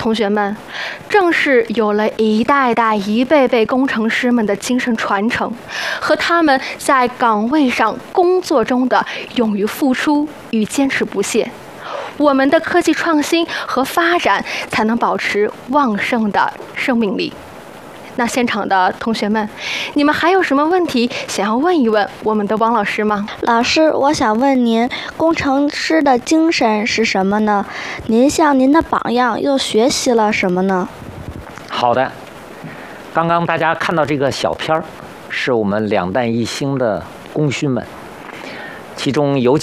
同学们，正是有了一代代、一辈辈工程师们的精神传承，和他们在岗位上工作中的勇于付出与坚持不懈，我们的科技创新和发展才能保持旺盛的生命力。那现场的同学们，你们还有什么问题想要问一问我们的汪老师吗？ 老师，我想问您，工程师的精神是什么呢？您向您的榜样又学习了什么呢？ 好的，刚刚大家看到这个小片儿，是我们两弹一星的功勋们，其中尤其